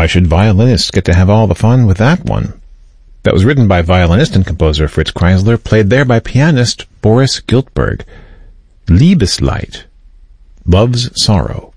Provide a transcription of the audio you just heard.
Why should violinists get to have all the fun with that one? That was written by violinist and composer Fritz Kreisler, played there by pianist Boris Giltberg. Liebesleid, Love's Sorrow.